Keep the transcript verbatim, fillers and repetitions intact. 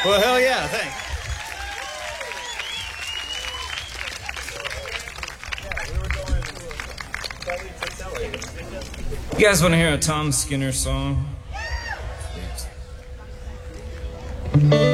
Well, hell yeah, thanks. You guys want to hear a Tom Skinner song?